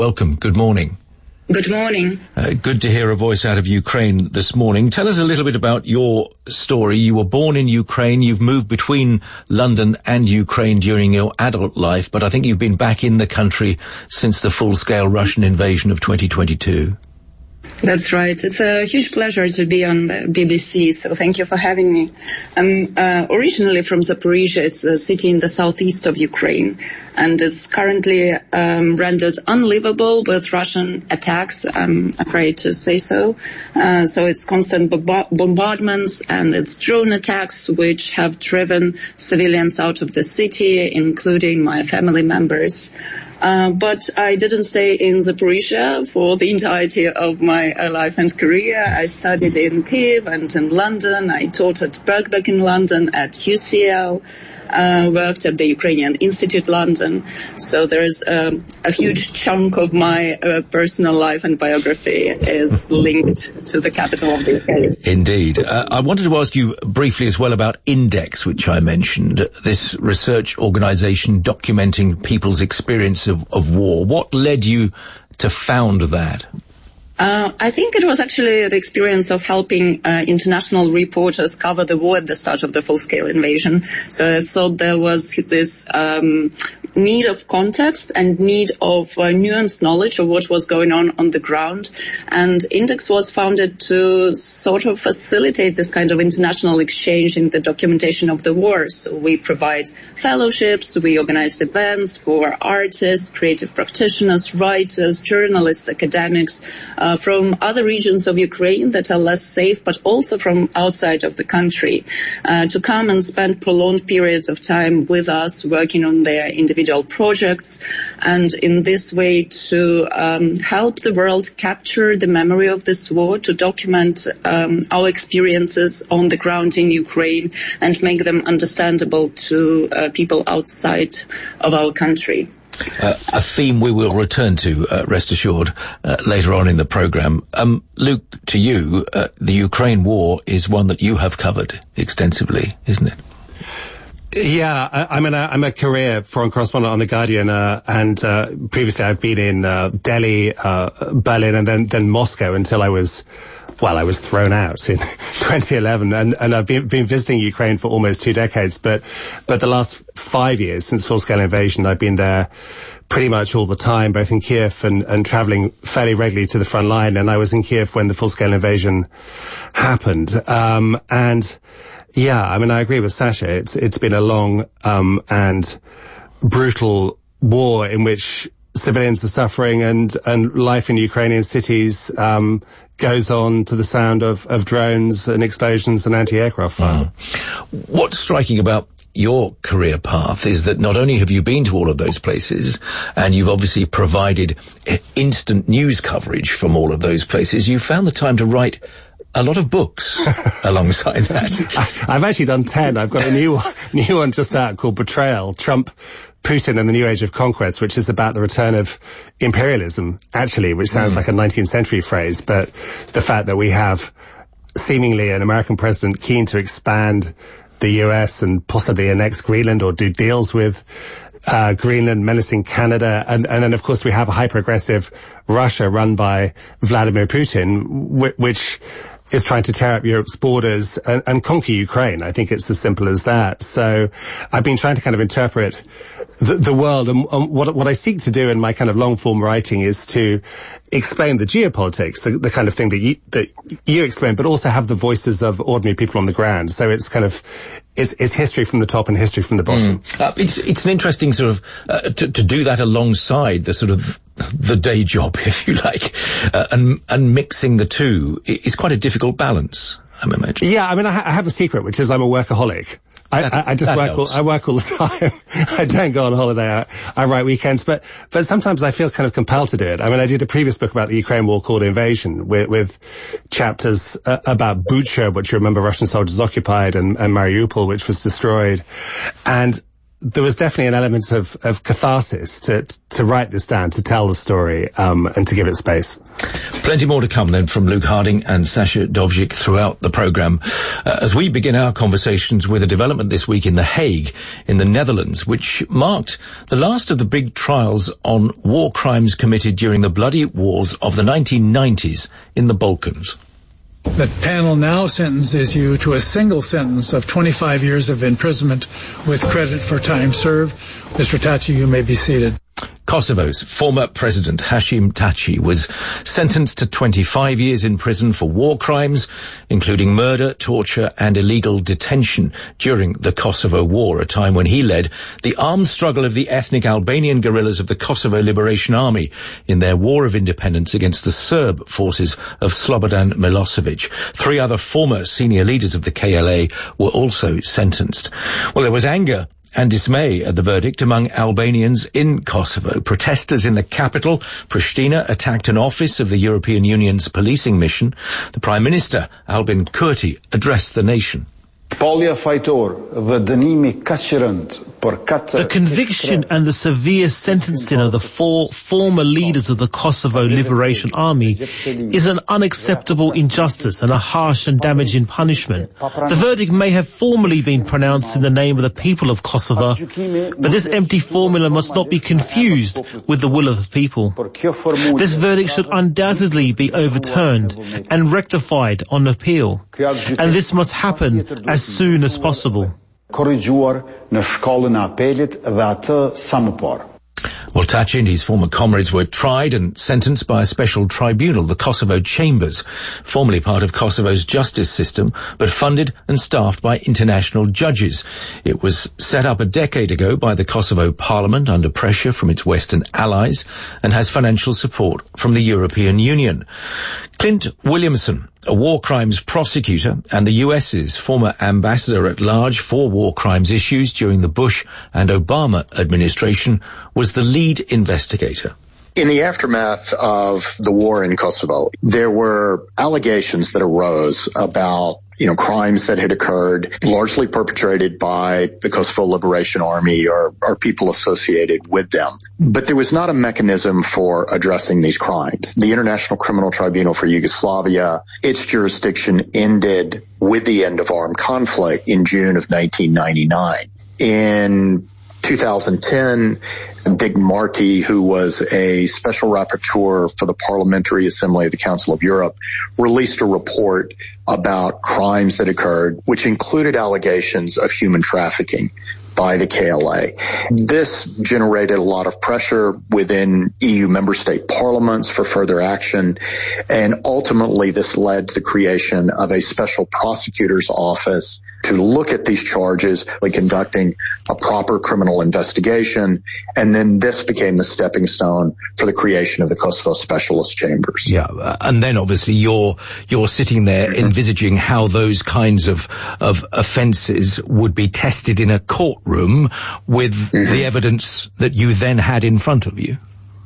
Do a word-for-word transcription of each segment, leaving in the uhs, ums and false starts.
Welcome. Good morning. Good morning. Uh, good to hear a voice out of Ukraine this morning. Tell us a little bit about your story. You were born in Ukraine. You've moved between London and Ukraine during your adult life, but I think you've been back in the country since the full-scale Russian invasion of twenty twenty-two. That's right. It's a huge pleasure to be on the B B C, so thank you for having me. I'm uh, originally from Zaporizhia. It's a city in the southeast of Ukraine, and it's currently um, rendered unlivable with Russian attacks, I'm afraid to say so. Uh, so it's constant bomb- bombardments and it's drone attacks which have driven civilians out of the city, including my family members. Uh, but I didn't stay in Zaporizhia for the entirety of my uh, life and career. I studied in Kyiv and in London. I taught at Birkbeck in London, at U C L, uh, worked at the Ukrainian Institute London. So there's um, a huge chunk of my uh, personal life and biography is linked to the capital of the U K. Indeed. Uh, I wanted to ask you briefly as well about Index, which I mentioned, this research organisation documenting people's experience of, of war. What led you to found that? Uh, I think it was actually the experience of helping uh, international reporters cover the war at the start of the full-scale invasion. So I thought there was this um, need of context and need of uh, nuanced knowledge of what was going on on the ground. And Index was founded to sort of facilitate this kind of international exchange in the documentation of the war. So we provide fellowships, we organize events for artists, creative practitioners, writers, journalists, academics, uh, from other regions of Ukraine that are less safe, but also from outside of the country, uh, to come and spend prolonged periods of time with us, working on their individual projects, and in this way to um, help the world capture the memory of this war, to document um, our experiences on the ground in Ukraine and make them understandable to uh, people outside of our country. Uh, a theme we will return to, uh, rest assured, uh, later on in the programme. Um, Luke, to you, uh, the Ukraine war is one that you have covered extensively, isn't it? Yeah, I, I'm, an, uh, I'm a career foreign correspondent on The Guardian, uh, and uh, previously I've been in uh, Delhi, uh, Berlin, and then, then Moscow until I was, well, I was thrown out in twenty eleven, and, and I've been, been visiting Ukraine for almost two decades, but, but the last five years since full-scale invasion, I've been there pretty much all the time, both in Kiev and, and traveling fairly regularly to the front line, and I was in Kiev when the full-scale invasion happened. Um, and yeah, I mean, I agree with Sasha. It's, it's been a long, um, and brutal war in which civilians are suffering, and, and life in Ukrainian cities, um, goes on to the sound of, of drones and explosions and anti-aircraft fire. Mm. What's striking about your career path is that not only have you been to all of those places, and you've obviously provided instant news coverage from all of those places, you've found the time to write a lot of books alongside that. I've actually done ten. I've got a new one, new one just out called Betrayal, Trump, Putin and the New Age of Conquest, which is about the return of imperialism, actually, which sounds mm. like a nineteenth century phrase, but the fact that we have seemingly an American president keen to expand the U S and possibly annex Greenland or do deals with uh Greenland, menacing Canada, and, and then of course we have a hyper-aggressive Russia run by Vladimir Putin, w- which is trying to tear up Europe's borders and, and conquer Ukraine. I think it's as simple as that. So I've been trying to kind of interpret the, the world, and um, what, what I seek to do in my kind of long-form writing is to explain the geopolitics, the, the kind of thing that you, that you explain, but also have the voices of ordinary people on the ground. So it's kind of, it's, it's history from the top and history from the bottom. Mm. Uh, it's, it's an interesting sort of, uh, to, to do that alongside the sort of the day job, if you like, uh, and and mixing the two is quite a difficult balance, I'm imagining. Yeah, I mean, I, ha- I have a secret, which is I'm a workaholic. I, that, I, I just work all, I work all the time. I don't go on holiday. I, I write weekends, but, but sometimes I feel kind of compelled to do it. I mean, I did a previous book about the Ukraine war called Invasion with, with chapters uh, about Bucha, which you remember Russian soldiers occupied, and, and Mariupol, which was destroyed. And there was definitely an element of, of catharsis to to write this down, to tell the story, um, and to give it space. Plenty more to come then from Luke Harding and Sasha Dovzhik throughout the programme, uh, as we begin our conversations with a development this week in The Hague, in the Netherlands, which marked the last of the big trials on war crimes committed during the bloody wars of the nineteen nineties in the Balkans. The panel now sentences you to a single sentence of twenty-five years of imprisonment with credit for time served. Mister Taci, you may be seated. Kosovo's former president, Hashim Taci, was sentenced to twenty-five years in prison for war crimes, including murder, torture and illegal detention during the Kosovo War, a time when he led the armed struggle of the ethnic Albanian guerrillas of the Kosovo Liberation Army in their war of independence against the Serb forces of Slobodan Milosevic. Three other former senior leaders of the K L A were also sentenced. Well, there was anger and dismay at the verdict among Albanians in Kosovo. Protesters in the capital, Pristina, attacked an office of the European Union's policing mission. The Prime Minister, Albin Kurti, addressed the nation. The conviction and the severe sentencing of the four former leaders of the Kosovo Liberation Army is an unacceptable injustice and a harsh and damaging punishment. The verdict may have formally been pronounced in the name of the people of Kosovo, but this empty formula must not be confused with the will of the people. This verdict should undoubtedly be overturned and rectified on appeal, and this must happen as soon as possible. Korrigjuar në shkallën e apelit dhe atë sa më parë. Well, Taci and his former comrades were tried and sentenced by a special tribunal, the Kosovo Chambers, formerly part of Kosovo's justice system, but funded and staffed by international judges. It was set up a decade ago by the Kosovo Parliament under pressure from its Western allies and has financial support from the European Union. Clint Williamson, a war crimes prosecutor and the U S's former ambassador at large for war crimes issues during the Bush and Obama administration, was the lead investigator. In the aftermath of the war in Kosovo, there were allegations that arose about, you know, crimes that had occurred, largely perpetrated by the Kosovo Liberation Army or, or people associated with them. But there was not a mechanism for addressing these crimes. The International Criminal Tribunal for Yugoslavia, its jurisdiction ended with the end of armed conflict in June of nineteen ninety-nine. In two thousand ten, Dick Marty, who was a special rapporteur for the Parliamentary Assembly of the Council of Europe, released a report about crimes that occurred, which included allegations of human trafficking by the K L A. This generated a lot of pressure within E U member state parliaments for further action, and ultimately this led to the creation of a special prosecutor's office to look at these charges, like conducting a proper criminal investigation, and then this became the stepping stone for the creation of the Kosovo Specialist Chambers. Yeah, uh, and then obviously you're you're sitting there envisaging how those kinds of of offences would be tested in a courtroom with mm-hmm. the evidence that you then had in front of you.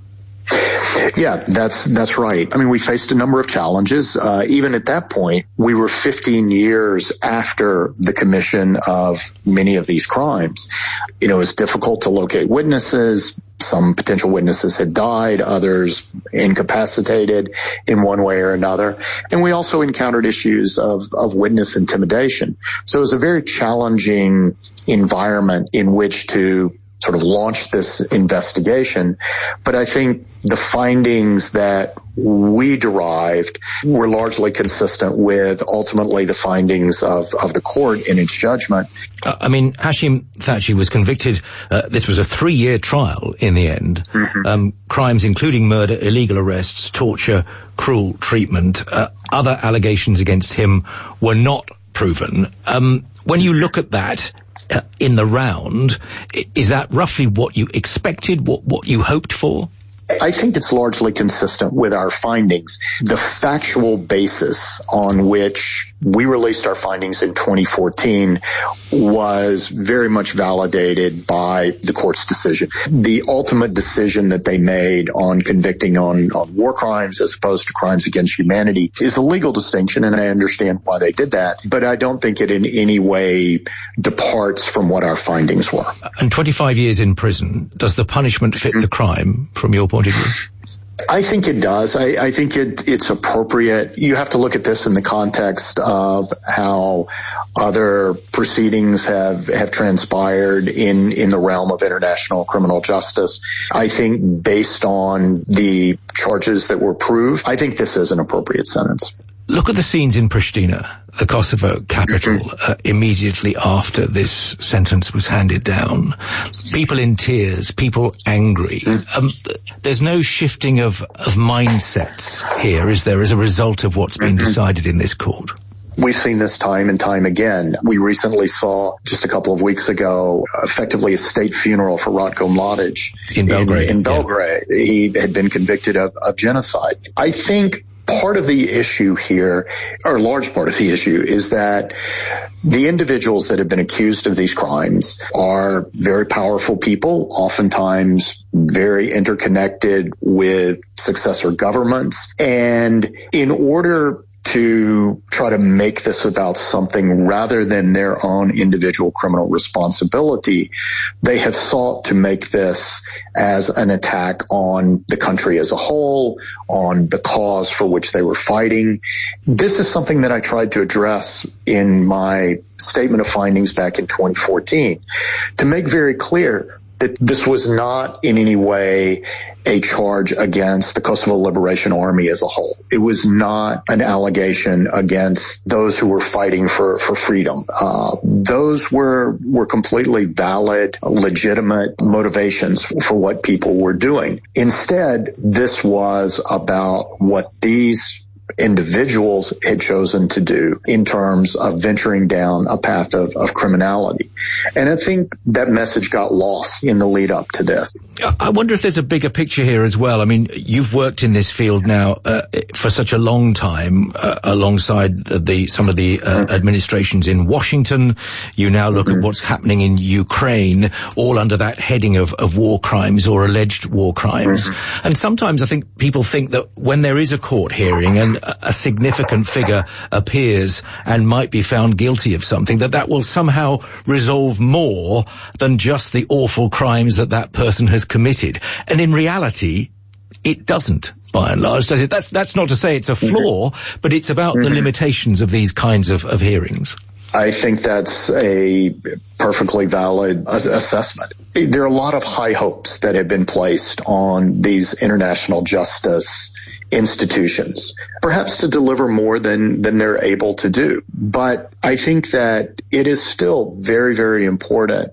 Yeah, that's that's right. I mean, we faced a number of challenges. Uh, even at that point, we were fifteen years after the commission of many of these crimes. You know, it was difficult to locate witnesses. Some potential witnesses had died, others incapacitated in one way or another. And we also encountered issues of, of witness intimidation. So it was a very challenging environment in which to sort of launch this investigation. But I think the findings that we derived were largely consistent with ultimately the findings of, of the court in its judgment. Uh, I mean, Hashim Taci was convicted. Uh, this was a three-year trial in the end. Mm-hmm. Um, crimes including murder, illegal arrests, torture, cruel treatment. Uh, other allegations against him were not proven. Um, when you look at that, Uh, in the round, is that roughly what you expected, what, what you hoped for? I think it's largely consistent with our findings. The factual basis on which we released our findings in twenty fourteen was very much validated by the court's decision. The ultimate decision that they made on convicting on, on war crimes as opposed to crimes against humanity is a legal distinction, and I understand why they did that, but I don't think it in any way departs from what our findings were. And twenty-five years in prison, does the punishment fit the crime from your point of view? I think it does. I, I think it, it's appropriate. You have to look at this in the context of how other proceedings have, have transpired in, in the realm of international criminal justice. I think based on the charges that were proved, I think this is an appropriate sentence. Look at the scenes in Pristina, the Kosovo capital, uh, immediately after this sentence was handed down. People in tears, people angry. Um, there's no shifting of, of mindsets here, is there, as a result of what's been decided in this court? We've seen this time and time again. We recently saw, just a couple of weeks ago, effectively a state funeral for Ratko Mladic. In Belgrade. In, in Belgrade. Yeah. He had been convicted of, of genocide. I think part of the issue here, or a large part of the issue, is that the individuals that have been accused of these crimes are very powerful people, oftentimes very interconnected with successor governments. And in order to try to make this about something rather than their own individual criminal responsibility, they have sought to make this as an attack on the country as a whole, on the cause for which they were fighting. This is something that I tried to address in my statement of findings back in twenty fourteen, to make very clear that this was not in any way a charge against the Kosovo Liberation Army as a whole. It was not an allegation against those who were fighting for, for freedom. Uh, those were, were completely valid, legitimate motivations for, for what people were doing. Instead, this was about what these individuals had chosen to do in terms of venturing down a path of, of criminality. And I think that message got lost in the lead up to this. I wonder if there's a bigger picture here as well. I mean, you've worked in this field now uh, for such a long time, uh, alongside the, the some of the uh, mm-hmm. administrations in Washington. You now look mm-hmm. at what's happening in Ukraine, all under that heading of, of war crimes or alleged war crimes. Mm-hmm. And sometimes I think people think that when there is a court hearing and a significant figure appears and might be found guilty of something, that that will somehow resolve more than just the awful crimes that that person has committed. And in reality, it doesn't, by and large, does it? That's, that's not to say it's a flaw, mm-hmm. but it's about mm-hmm. the limitations of these kinds of, of hearings. I think that's a perfectly valid assessment. There are a lot of high hopes that have been placed on these international justice institutions, perhaps to deliver more than, than they're able to do. But I think that it is still very, very important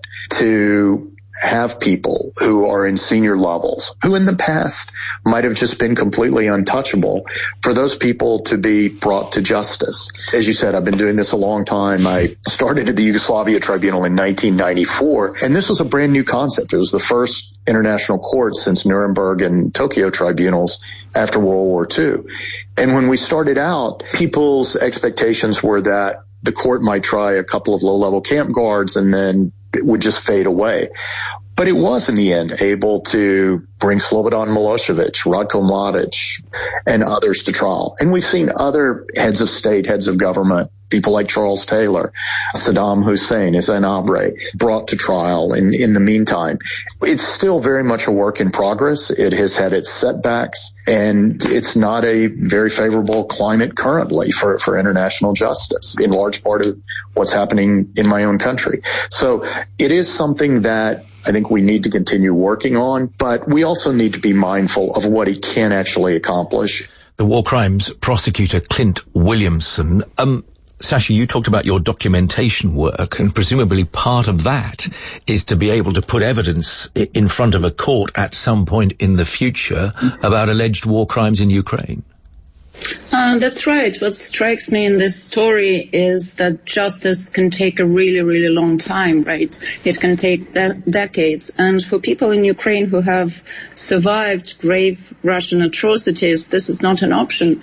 to have people who are in senior levels, who in the past might have just been completely untouchable, for those people to be brought to justice. As you said, I've been doing this a long time. I started at the Yugoslavia Tribunal in nineteen ninety-four, and this was a brand new concept. It was the first international court since Nuremberg and Tokyo tribunals after World War Two. And when we started out, people's expectations were that the court might try a couple of low-level camp guards and then it would just fade away. But it was, in the end, able to bring Slobodan Milosevic, Ratko Mladic, and others to trial. And we've seen other heads of state, heads of government, people like Charles Taylor, Saddam Hussein, Hissène Habré, brought to trial in, in the meantime. It's still very much a work in progress. It has had its setbacks, and it's not a very favorable climate currently for, for international justice, in large part of what's happening in my own country. So it is something that I think we need to continue working on, but we also need to be mindful of what it can actually accomplish. The war crimes prosecutor Clint Williamson, um, Sasha, you talked about your documentation work, and presumably part of that is to be able to put evidence in front of a court at some point in the future about alleged war crimes in Ukraine. Uh, that's right. What strikes me in this story is that justice can take a really, really long time, right? It can take de- decades. And for people in Ukraine who have survived grave Russian atrocities, this is not an option.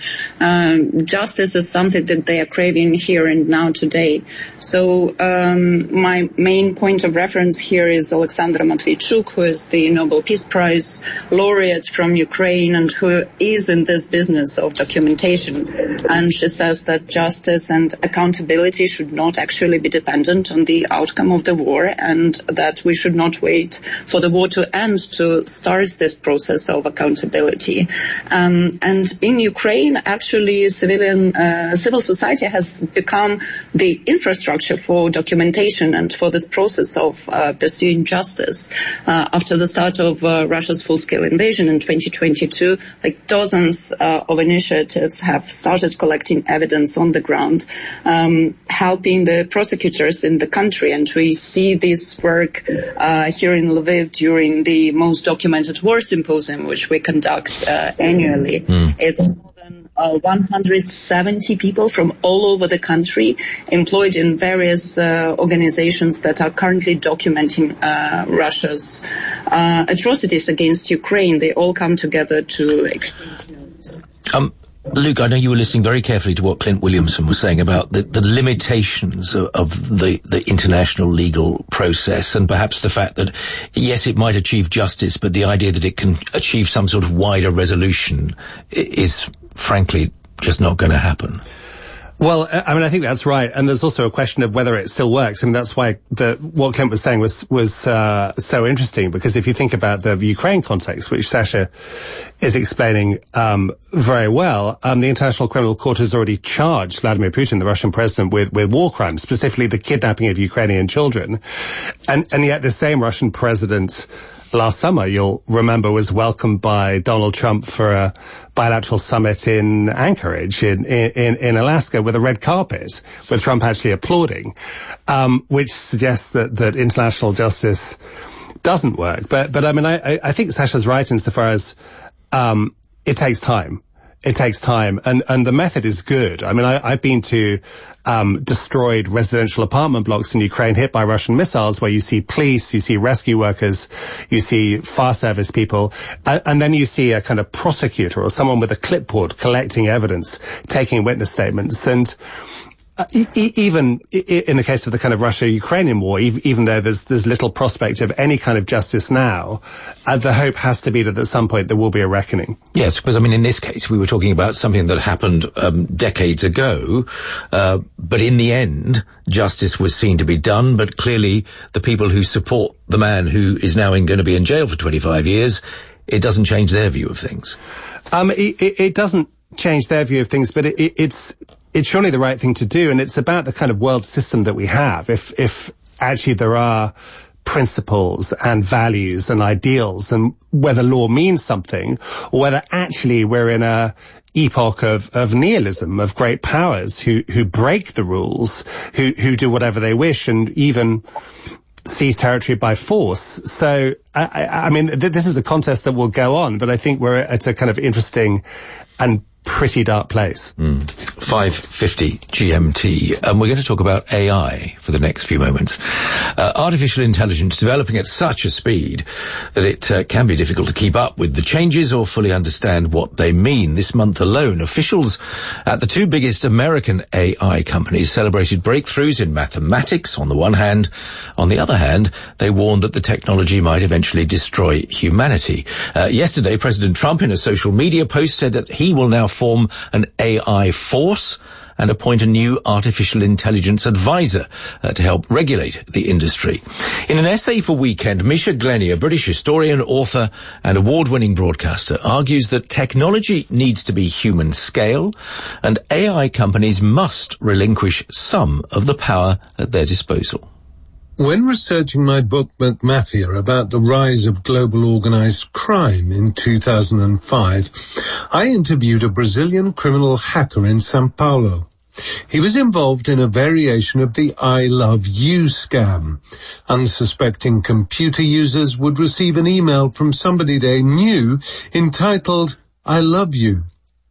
Um, justice is something that they are craving here and now today. So um, my main point of reference here is Alexandra Matvichuk, who is the Nobel Peace Prize laureate from Ukraine and who is in this business of documentation. And she says that justice and accountability should not actually be dependent on the outcome of the war, and that we should not wait for the war to end to start this process of accountability. Um, and in Ukraine, actually, civilian uh, civil society has become the infrastructure for documentation and for this process of uh, pursuing justice. Uh, after the start of uh, Russia's full-scale invasion in twenty twenty-two, like dozens uh, of initiatives have started collecting evidence on the ground, um, helping the prosecutors in the country. And we see this work uh, here in Lviv during the Most Documented War Symposium, which we conduct uh, annually. Mm. It's more than uh, one hundred seventy people from all over the country employed in various uh, organizations that are currently documenting uh, Russia's uh, atrocities against Ukraine. They all come together to exchange notes. Um. Luke, I know you were listening very carefully to what Clint Williamson was saying about the, the limitations of, of the, the international legal process, and perhaps the fact that, yes, it might achieve justice, but the idea that it can achieve some sort of wider resolution is, frankly, just not going to happen. Well, I mean, I think that's right. And there's also a question of whether it still works. I mean, that's why the, what Clint was saying was, was, uh, so interesting, because if you think about the Ukraine context, which Sasha is explaining, um, very well, um, the International Criminal Court has already charged Vladimir Putin, the Russian president, with, with war crimes, specifically the kidnapping of Ukrainian children. And, and yet the same Russian president, last summer, you'll remember, was welcomed by Donald Trump for a bilateral summit in Anchorage in, in, in Alaska with a red carpet, with Trump actually applauding, um, which suggests that, that international justice doesn't work. But, but I mean, I, I think Sasha's right insofar as, um, it takes time. It takes time, and, and the method is good. I mean, I, I've been to um, destroyed residential apartment blocks in Ukraine hit by Russian missiles, where you see police, you see rescue workers, you see fire service people, and, and then you see a kind of prosecutor or someone with a clipboard collecting evidence, taking witness statements, and Uh, e- even in the case of the kind of Russia-Ukrainian war, e- even though there's there's little prospect of any kind of justice now, uh, the hope has to be that at some point there will be a reckoning. Yes, because I mean, in this case, we were talking about something that happened um, decades ago, uh, but in the end, justice was seen to be done. But clearly, the people who support the man who is now in, going to be in jail for twenty-five years, it doesn't change their view of things. Um, it, it, it doesn't change their view of things, but it, it, it's. It's surely the right thing to do, and it's about the kind of world system that we have. If, if actually there are principles and values and ideals, and whether law means something, or whether actually we're in a epoch of, of nihilism, of great powers who, who break the rules, who, who do whatever they wish, and even seize territory by force. So, I, I mean, th- this is a contest that will go on, but I think we're at a kind of interesting and pretty dark place. Mm. five fifty G M T. And we're going to talk about A I for the next few moments. Uh, artificial intelligence developing at such a speed that it uh, can be difficult to keep up with the changes or fully understand what they mean. This month alone, officials at the two biggest American A I companies celebrated breakthroughs in mathematics on the one hand. On the other hand, they warned that the technology might eventually destroy humanity. Uh, yesterday, President Trump, in a social media post, said that he will now form an A I force and appoint a new artificial intelligence advisor uh, to help regulate the industry. In an essay for Weekend, Misha Glenny, a British historian, author and award-winning broadcaster, argues that technology needs to be human scale and A I companies must relinquish some of the power at their disposal. When researching my book, McMafia, about the rise of global organized crime in two thousand five, I interviewed a Brazilian criminal hacker in São Paulo. He was involved in a variation of the I Love You scam. Unsuspecting computer users would receive an email from somebody they knew entitled, I love you.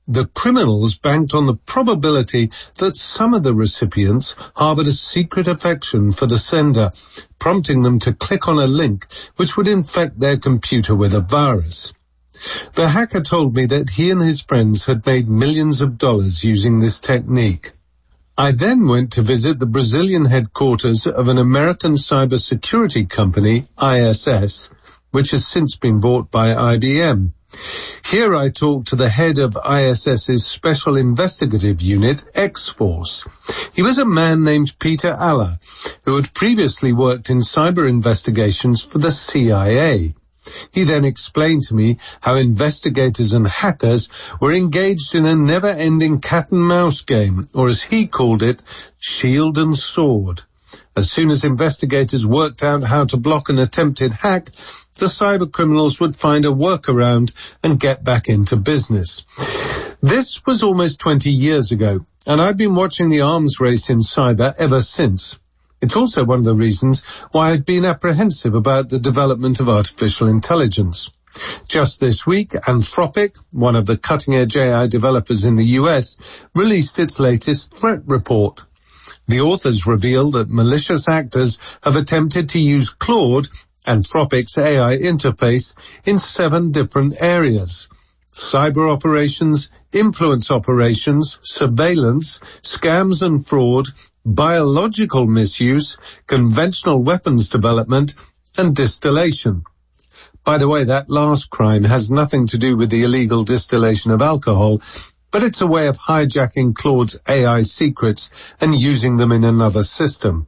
the criminals banked on the probability that some of the recipients harbored a secret affection for the sender, prompting them to click on a link which would infect their computer with a virus. The hacker told me that he and his friends had made millions of dollars using this technique. I then went to visit the Brazilian headquarters of an American cybersecurity company, I S S, which has since been bought by I B M. Here I talked to the head of ISS's Special Investigative Unit, X-Force. He was a man named Peter Aller, who had previously worked in cyber investigations for the C I A. He then explained to me how investigators and hackers were engaged in a never-ending cat-and-mouse game, or as he called it, shield and sword. As soon as investigators worked out how to block an attempted hack, the cyber criminals would find a workaround and get back into business. This was almost twenty years ago, and I've been watching the arms race in cyber ever since. It's also one of the reasons why I've been apprehensive about the development of artificial intelligence. Just this week, Anthropic, one of the cutting-edge A I developers in the U S, released its latest threat report. The authors reveal that malicious actors have attempted to use Claude, Anthropic's A I interface, in seven different areas: cyber operations, influence operations, surveillance, scams and fraud, biological misuse, conventional weapons development, and distillation. By the way, that last crime has nothing to do with the illegal distillation of alcohol, but it's a way of hijacking Claude's A I secrets and using them in another system.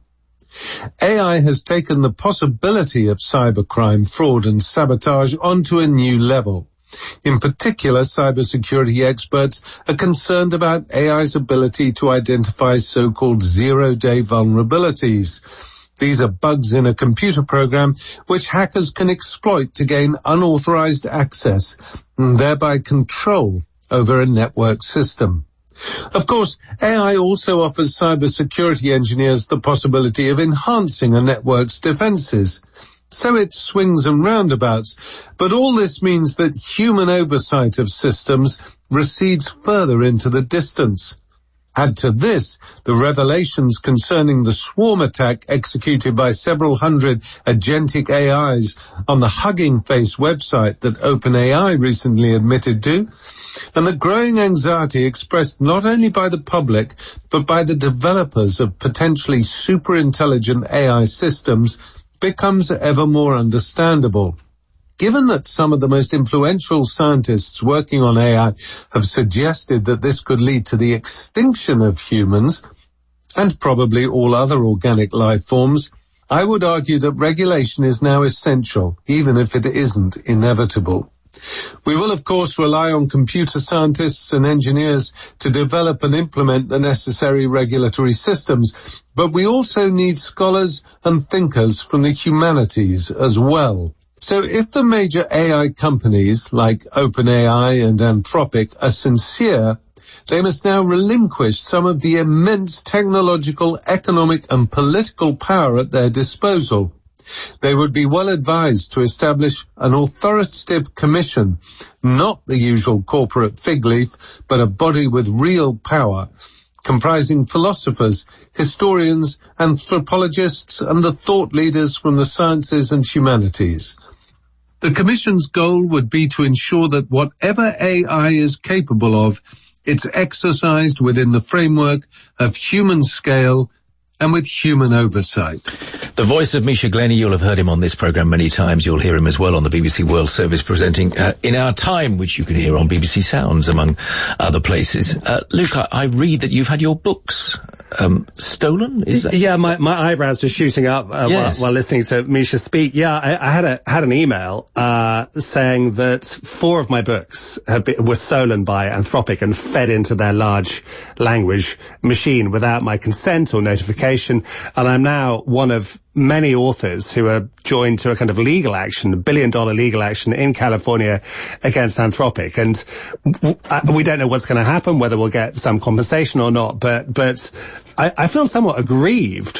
A I has taken the possibility of cybercrime, fraud and sabotage onto a new level. In particular, cybersecurity experts are concerned about A I's ability to identify so-called zero-day vulnerabilities. These are bugs in a computer program which hackers can exploit to gain unauthorized access and thereby control over a network system. Of course, A I also offers cybersecurity engineers the possibility of enhancing a network's defenses. So it swings and roundabouts, but all this means that human oversight of systems recedes further into the distance. Add to this the revelations concerning the swarm attack executed by several hundred agentic A Is on the Hugging Face website that OpenAI recently admitted to, and the growing anxiety expressed not only by the public, but by the developers of potentially super-intelligent A I systems becomes ever more understandable. Given that some of the most influential scientists working on A I have suggested that this could lead to the extinction of humans, and probably all other organic life forms, I would argue that regulation is now essential, even if it isn't inevitable. We will, of course, rely on computer scientists and engineers to develop and implement the necessary regulatory systems, but we also need scholars and thinkers from the humanities as well. So if the major A I companies like OpenAI and Anthropic are sincere, they must now relinquish some of the immense technological, economic and political power at their disposal. They would be well advised to establish an authoritative commission, not the usual corporate fig leaf, but a body with real power, comprising philosophers, historians, anthropologists, and the thought leaders from the sciences and humanities. The Commission's goal would be to ensure that whatever A I is capable of, it's exercised within the framework of human scale and with human oversight. The voice of Misha Glenny, you'll have heard him on this programme many times. You'll hear him as well on the B B C World Service presenting uh, In Our Time, which you can hear on B B C Sounds, among other places. Uh, Luke, I, I read that you've had your books um, stolen? Is that? Yeah, my, my eyebrows were shooting up uh, yes. while, while listening to Misha speak. Yeah, I, I had a had an email uh, saying that four of my books have been, were stolen by Anthropic and fed into their large language machine without my consent or notification, and I'm now one of many authors who are joined to a kind of legal action, a billion dollar legal action in California against Anthropic. And w- w- we don't know what's going to happen, whether we'll get some compensation or not, but, but I, I feel somewhat aggrieved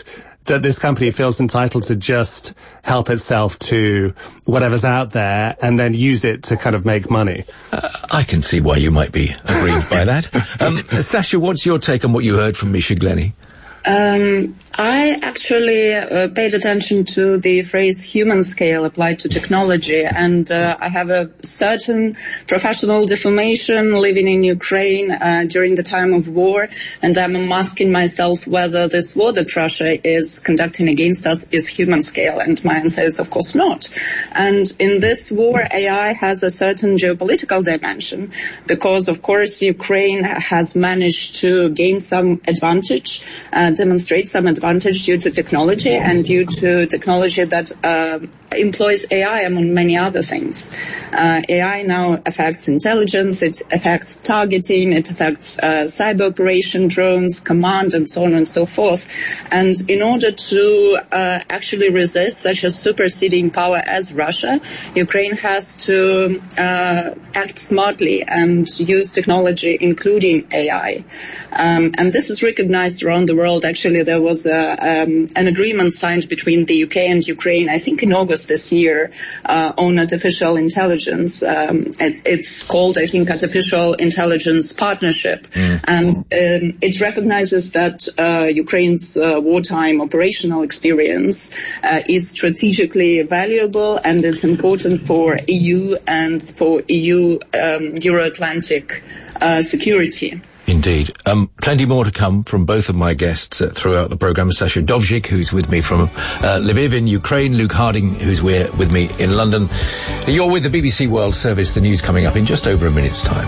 that this company feels entitled to just help itself to whatever's out there and then use it to kind of make money. Uh, I can see why you might be aggrieved by that. Um, Sasha, what's your take on what you heard from Misha Glenny? Um, I actually uh, paid attention to the phrase human scale applied to technology, and uh, I have a certain professional deformation living in Ukraine uh, during the time of war, and I'm asking myself whether this war that Russia is conducting against us is human scale, and my answer is of course not. And in this war, A I has a certain geopolitical dimension, because of course Ukraine has managed to gain some advantage, uh, demonstrate some advantage due to technology and due to technology that uh, employs A I among many other things. Uh, A I now affects intelligence, it affects targeting, it affects uh, cyber operation drones, command, and so on and so forth. And in order to uh, actually resist such a superseding power as Russia, Ukraine has to uh, act smartly and use technology, including A I. Um, and this is recognized around the world. Actually, there was a, um, an agreement signed between the U K and Ukraine, I think in August this year, uh, on artificial intelligence. Um, it, it's called, I think, Artificial Intelligence Partnership. Mm. And um, it recognizes that uh, Ukraine's uh, wartime operational experience uh, is strategically valuable, and it's important for E U and for E U um, Euro-Atlantic uh, security. Indeed. Um, plenty more to come from both of my guests uh, throughout the programme. Sasha Dovzhik, who's with me from uh, Lviv in Ukraine, Luke Harding, who's with me in London. You're with the B B C World Service. The news coming up in just over a minute's time.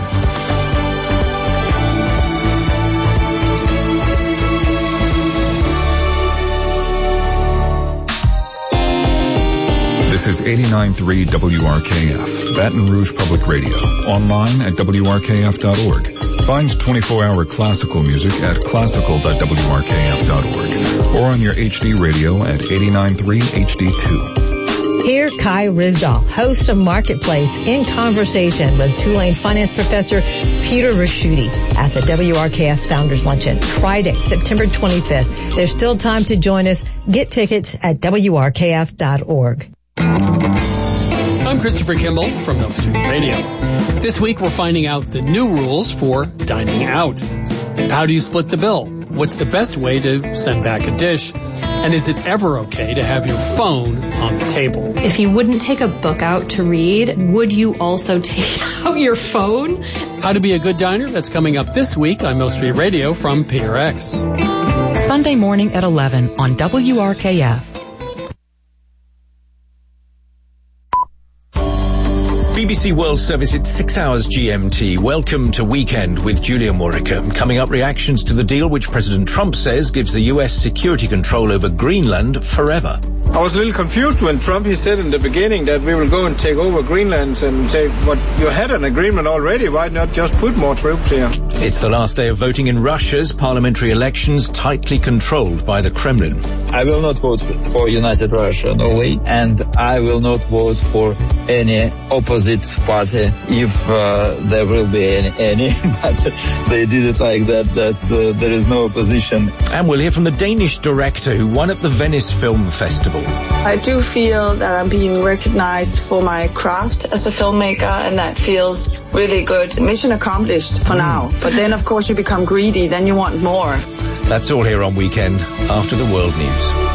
This is eighty-nine point three W R K F, Baton Rouge Public Radio. Online at W R K F dot org. Find twenty-four hour classical music at classical dot W R K F dot org or on your H D radio at eighty-nine point three H D two. Hear Kai Ryssdal, host of Marketplace, in conversation with Tulane finance professor Peter Ricchiuti at the W R K F Founders Luncheon, Friday, September twenty-fifth. There's still time to join us. Get tickets at W R K F dot org. I'm Christopher Kimball from Milk Street Radio. This week we're finding out the new rules for dining out. How do you split the bill? What's the best way to send back a dish? And is it ever okay to have your phone on the table? If you wouldn't take a book out to read, would you also take out your phone? How to be a good diner? That's coming up this week on Milk Street Radio from P R X. Sunday morning at eleven on W R K F. B B C World Service, it's six hours G M T. Welcome to Weekend with Julia Murica. Coming up, reactions to the deal which President Trump says gives the U S security control over Greenland forever. I was a little confused when Trump, he said in the beginning that we will go and take over Greenland and say, but you had an agreement already, why not just put more troops here? It's the last day of voting in Russia's parliamentary elections, tightly controlled by the Kremlin. I will not vote for United Russia, no way, and I will not vote for any opposite party if uh, there will be any, any. But they did it like that, that uh, there is no opposition. And we'll hear from the Danish director who won at the Venice Film Festival. I do feel that I'm being recognized for my craft as a filmmaker, and that feels really good. Mission accomplished for now. But then, of course, you become greedy. Then you want more. That's all here on Weekend after the World News.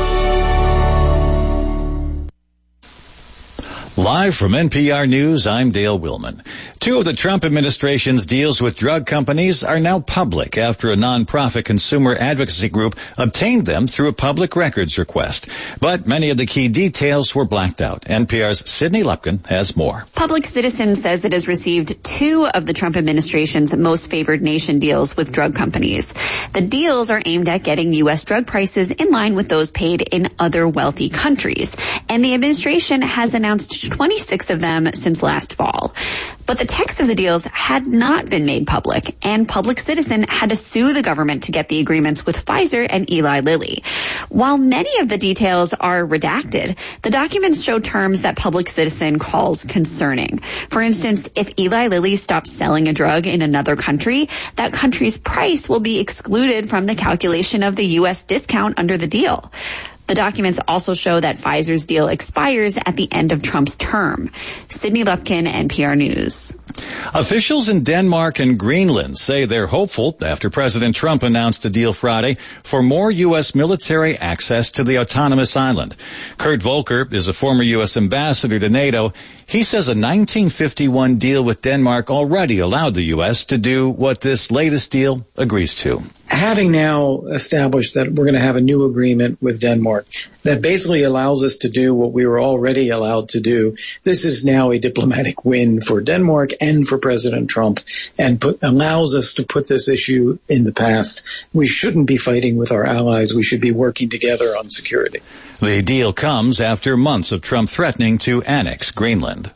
Live from N P R News, I'm Dale Willman. Two of the Trump administration's deals with drug companies are now public after a nonprofit consumer advocacy group obtained them through a public records request. But many of the key details were blacked out. N P R's Sydney Lupkin has more. Public Citizen says it has received two of the Trump administration's most favored nation deals with drug companies. The deals are aimed at getting U S drug prices in line with those paid in other wealthy countries. and the administration has announced twenty-six of them since last fall. But the text of the deals had not been made public, and Public Citizen had to sue the government to get the agreements with Pfizer and Eli Lilly. While many of the details are redacted, the documents show terms that Public Citizen calls concerning. For instance, if Eli Lilly stops selling a drug in another country, that country's price will be excluded from the calculation of the U S discount under the deal. The documents also show that Pfizer's deal expires at the end of Trump's term. Sydney Lupkin, N P R News. Officials in Denmark and Greenland say they're hopeful after President Trump announced a deal Friday for more U S military access to the autonomous island. Kurt Volker is a former U S ambassador to NATO. He says a nineteen fifty-one deal with Denmark already allowed the U S to do what this latest deal agrees to. Having now established that we're going to have a new agreement with Denmark that basically allows us to do what we were already allowed to do, this is now a diplomatic win for Denmark and for President Trump, and put, allows us to put this issue in the past. We shouldn't be fighting with our allies. We should be working together on security. The deal comes after months of Trump threatening to annex Greenland.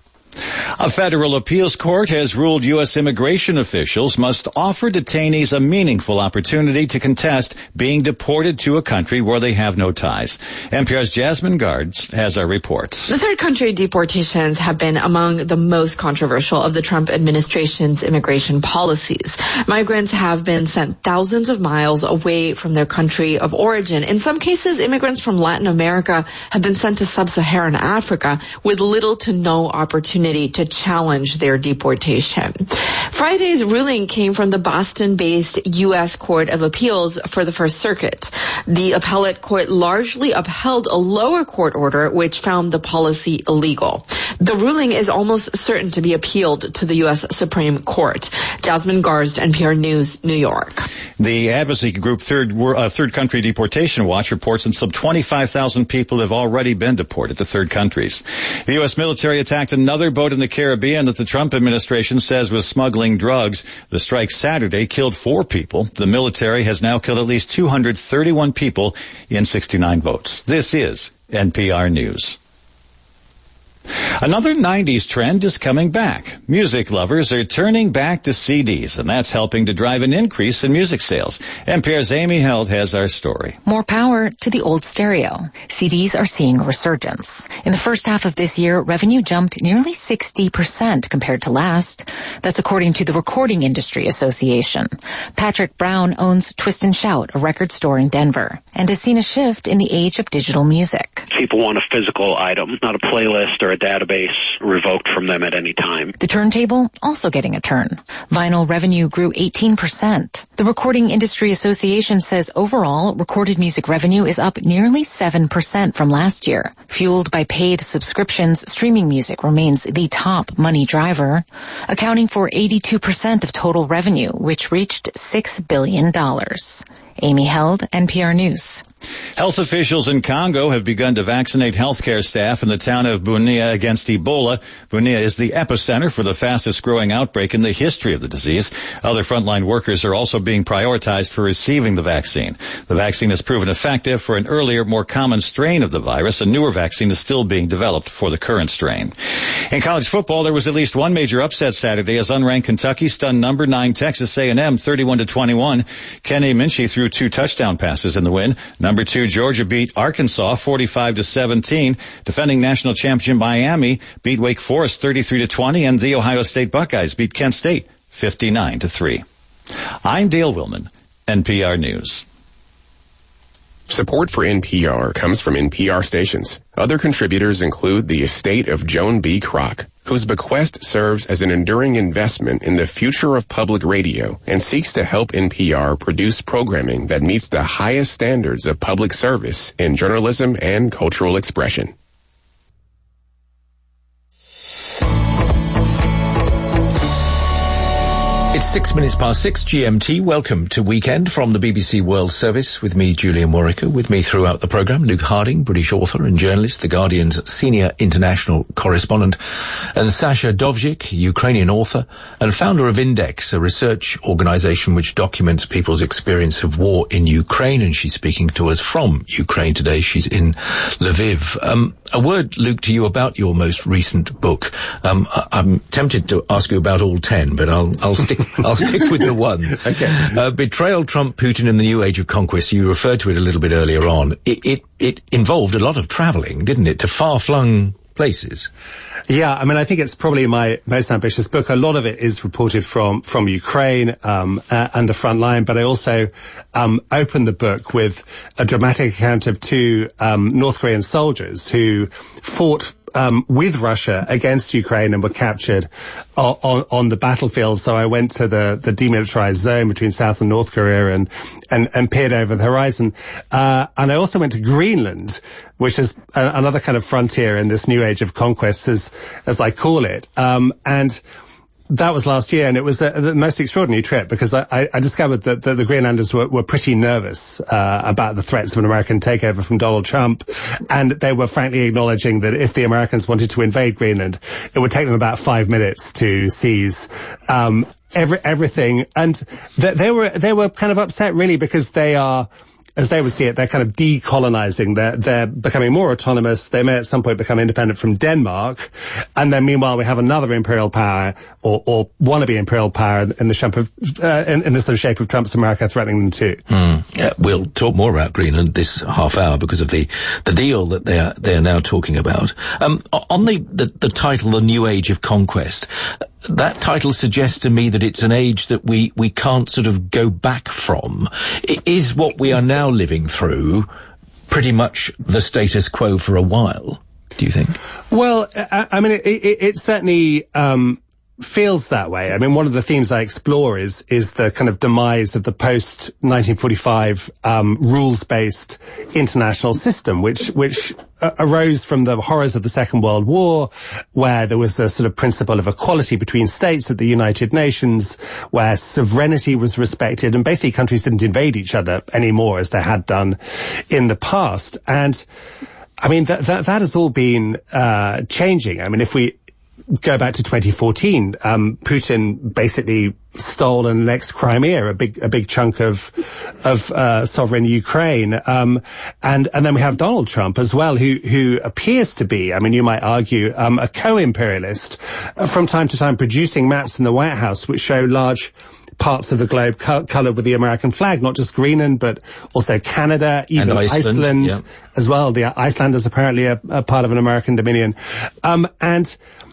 A federal appeals court has ruled U S immigration officials must offer detainees a meaningful opportunity to contest being deported to a country where they have no ties. N P R's Jasmine Guards has our reports. The third country deportations have been among the most controversial of the Trump administration's immigration policies. Migrants have been sent thousands of miles away from their country of origin. In some cases, immigrants from Latin America have been sent to sub-Saharan Africa with little to no opportunity to challenge their deportation. Friday's ruling came from the Boston-based U S Court of Appeals for the First Circuit. The appellate court largely upheld a lower court order which found the policy illegal. The ruling is almost certain to be appealed to the U S Supreme Court. Jasmine Garst, N P R News, New York. The advocacy group Third, uh, Third Country Deportation Watch reports that some twenty-five thousand people have already been deported to third countries. The U S military attacked another boat in the Caribbean that the Trump administration says was smuggling drugs. The strike Saturday killed four people. The military has now killed at least two hundred thirty-one people in sixty-nine boats. This is N P R News. Another nineties trend is coming back. Music lovers are turning back to C Ds, and that's helping to drive an increase in music sales. N P R's Amy Held has our story. More power to the old stereo. C Ds are seeing a resurgence. In the first half of this year, revenue jumped nearly sixty percent compared to last. That's according to the Recording Industry Association. Patrick Brown owns Twist and Shout, a record store in Denver, and has seen a shift in the age of digital music. People want a physical item, not a playlist or a database revoked from them at any time. The turntable also getting a turn. Vinyl revenue grew eighteen percent. The Recording Industry Association says overall, recorded music revenue is up nearly seven percent from last year. Fueled by paid subscriptions, streaming music remains the top money driver, accounting for eighty-two percent of total revenue, which reached six billion dollars. Amy Held, N P R News. Health officials in Congo have begun to vaccinate healthcare staff in the town of Bunia against Ebola. Bunia is the epicenter for the fastest growing outbreak in the history of the disease. Other frontline workers are also being prioritized for receiving the vaccine. The vaccine has proven effective for an earlier, more common strain of the virus. A newer vaccine is still being developed for the current strain. In college football, there was at least one major upset Saturday as unranked Kentucky stunned number nine Texas A and M thirty-one to twenty-one. Kenny Minchie threw two touchdown passes in the win. Number two Georgia beat Arkansas forty-five to seventeen. Defending national champion Miami beat Wake Forest thirty-three to twenty, and the Ohio State Buckeyes beat Kent State fifty-nine to three. I'm Dale Willman, N P R News. Support for N P R comes from N P R stations. Other contributors include the estate of Joan B. Kroc, whose bequest serves as an enduring investment in the future of public radio and seeks to help N P R produce programming that meets the highest standards of public service in journalism and cultural expression. It's six minutes past six G M T. Welcome to Weekend from the B B C World Service with me, Julian Warwicker. With me throughout the programme, Luke Harding, British author and journalist, The Guardian's senior international correspondent, and Sasha Dovzhik, Ukrainian author and founder of Index, a research organisation which documents people's experience of war in Ukraine. And she's speaking to us from Ukraine today. She's in Lviv. Um, a word, Luke, to you about your most recent book. Um, I- I'm tempted to ask you about all ten, but I'll, I'll stick I'll stick with the one. Okay. Uh, Betrayal, Trump, Putin and the New Age of Conquest. You referred to it a little bit earlier on. It, it, it involved a lot of travelling, didn't it, to far-flung places? Yeah, I mean, I think it's probably my most ambitious book. A lot of it is reported from, from Ukraine, um, uh, and the front line, but I also, um, opened the book with a dramatic account of two, um, North Korean soldiers who fought Um, with Russia against Ukraine and were captured on, on, on the battlefield. So I went to the, the demilitarized zone between South and North Korea and, and, and peered over the horizon. Uh, and I also went to Greenland, which is a, another kind of frontier in this new age of conquest, as, as I call it. Um, and that was last year, and it was a, the most extraordinary trip because I, I discovered that, that the Greenlanders were, were pretty nervous uh, about the threats of an American takeover from Donald Trump, and they were frankly acknowledging that if the Americans wanted to invade Greenland, it would take them about five minutes to seize um, every, everything. And th- they were they were kind of upset, really, because they are, as they would see it, they're kind of decolonizing. They're, they're becoming more autonomous. They may at some point become independent from Denmark. And then meanwhile, we have another imperial power or, or wannabe imperial power in the shape of, uh, in, in the sort of shape of Trump's America threatening them too. Mm. Yeah, we'll talk more about Greenland this half hour because of the, the deal that they're, they're now talking about. Um, on the, the, the title, The New Age of Conquest, that title suggests to me that it's an age that we, we can't sort of go back from. It is what we are now living through pretty much the status quo for a while, do you think? Well, I, I mean, it, it, it certainly um, feels that way. I mean, one of the themes I explore is is the kind of demise of the post nineteen forty-five um, rules-based international system, which which uh, arose from the horrors of the Second World War, where there was a sort of principle of equality between states at the United Nations, where sovereignty was respected, and basically countries didn't invade each other anymore as they had done in the past. And I mean, that that, that has all been uh, changing. I mean, if we go back to twenty fourteen, um, Putin basically stole and annexed Crimea, a big, a big chunk of, of, uh, sovereign Ukraine. Um, and, and then we have Donald Trump as well, who, who appears to be, I mean, you might argue, um, a co-imperialist, uh, from time to time producing maps in the White House which show large parts of the globe co- coloured with the American flag, not just Greenland, but also Canada, even and Iceland, Iceland yeah. as well. The Icelanders apparently are, are part of an American dominion. Um, and,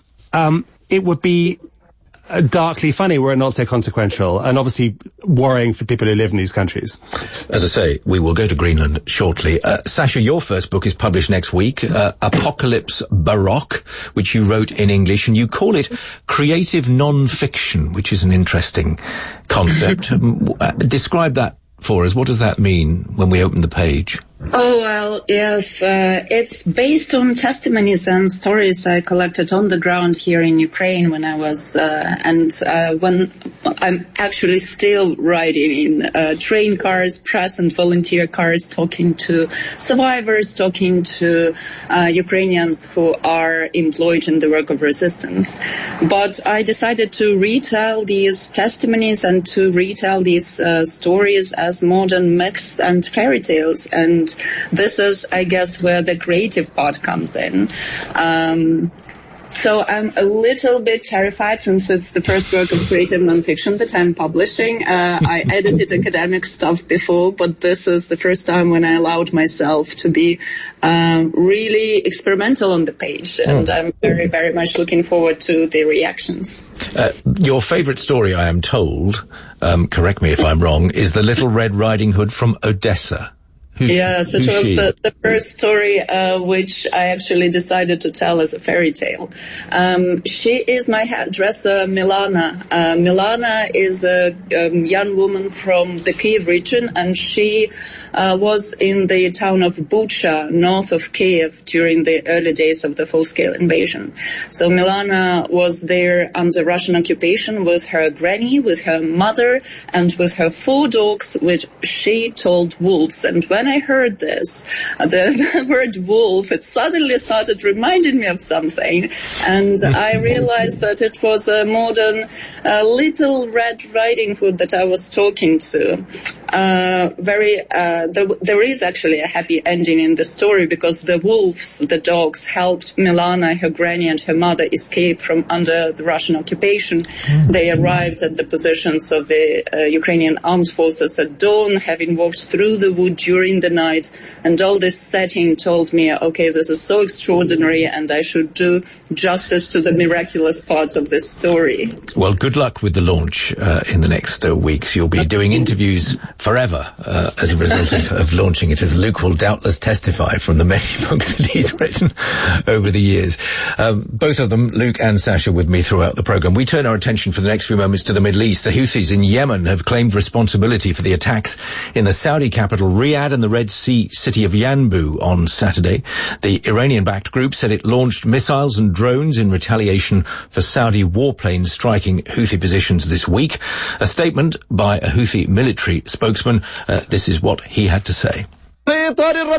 Um, it would be uh, darkly funny were it not so consequential, and obviously worrying for people who live in these countries. As I say, we will go to Greenland shortly. Uh, Sasha, your first book is published next week, uh, Apocalypse Baroque, which you wrote in English, and you call it creative non-fiction, which is an interesting concept. um, uh, describe that for us. What does that mean when we open the page? Oh, well, yes, uh, it's based on testimonies and stories I collected on the ground here in Ukraine when I was, uh, and, uh, when I'm actually still riding in, uh, train cars, press and volunteer cars, talking to survivors, talking to, uh, Ukrainians who are employed in the work of resistance. But I decided to retell these testimonies and to retell these, uh, stories as modern myths and fairy tales. And this is, I guess, where the creative part comes in. Um, so I'm a little bit terrified since it's the first work of creative nonfiction that I'm publishing. Uh, I edited academic stuff before, but this is the first time when I allowed myself to be um, really experimental on the page. And oh. I'm very, very much looking forward to the reactions. Uh, your favorite story, I am told, um, correct me if I'm wrong, is the Little Red Riding Hood from Odessa. Who's, yes, it who's was she? the, the first story uh, which I actually decided to tell as a fairy tale. Um, she is my hairdresser, Milana. Uh, Milana is a um, young woman from the Kiev region, and she uh, was in the town of Bucha, north of Kiev, during the early days of the full-scale invasion. So Milana was there under Russian occupation with her granny, with her mother, and with her four dogs, which she told wolves. And when I heard this, the, the word wolf, it suddenly started reminding me of something, and I realized that it was a modern uh, Little Red Riding Hood that I was talking to. Uh, very, uh, there, there is actually a happy ending in the story, because the wolves, the dogs, helped Milana, her granny, and her mother escape from under the Russian occupation. Mm-hmm. They arrived at the positions of the uh, Ukrainian armed forces at dawn, having walked through the wood during the night, and all this setting told me, okay, this is so extraordinary, and I should do justice to the miraculous parts of this story. Well, good luck with the launch uh, in the next uh, weeks. You'll be doing interviews forever uh, as a result of, of launching it, as Luke will doubtless testify from the many books that he's written over the years. Um, both of them, Luke and Sasha, with me throughout the programme. We turn our attention for the next few moments to the Middle East. The Houthis in Yemen have claimed responsibility for the attacks in the Saudi capital Riyadh and the Red Sea city of Yanbu on Saturday. The Iranian-backed group said it launched missiles and drones in retaliation for Saudi warplanes striking Houthi positions this week. A statement by a Houthi military spokesman, uh, this is what he had to say. In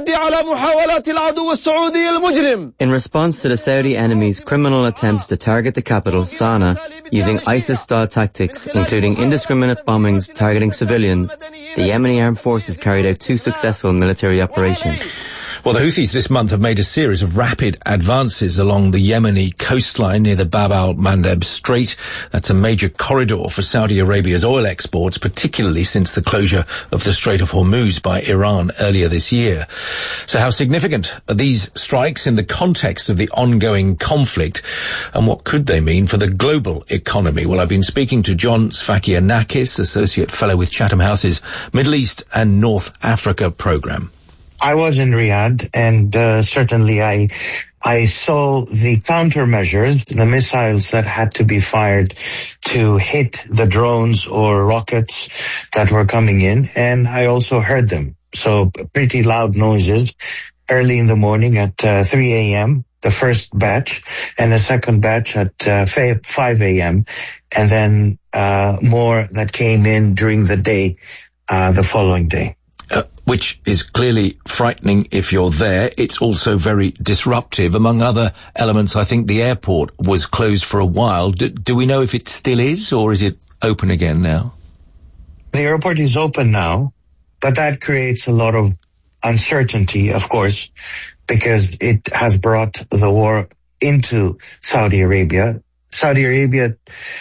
response to the Saudi enemy's criminal attempts to target the capital, Sana'a, using ISIS-style tactics, including indiscriminate bombings targeting civilians, the Yemeni armed forces carried out two successful military operations. Well, the Houthis this month have made a series of rapid advances along the Yemeni coastline near the Bab al-Mandeb Strait. That's a major corridor for Saudi Arabia's oil exports, particularly since the closure of the Strait of Hormuz by Iran earlier this year. So how significant are these strikes in the context of the ongoing conflict, and what could they mean for the global economy? Well, I've been speaking to John Sfakianakis, Associate Fellow with Chatham House's Middle East and North Africa programme. I was in Riyadh, and uh, certainly I I saw the countermeasures, the missiles that had to be fired to hit the drones or rockets that were coming in, and I also heard them. So pretty loud noises early in the morning at uh, three a.m., the first batch, and the second batch at uh, five a.m., and then uh, more that came in during the day, uh, the following day. Uh, which is clearly frightening if you're there. It's also very disruptive. Among other elements, I think the airport was closed for a while. Do, do we know if it still is, or is it open again now? The airport is open now, but that creates a lot of uncertainty, of course, because it has brought the war into Saudi Arabia. Saudi Arabia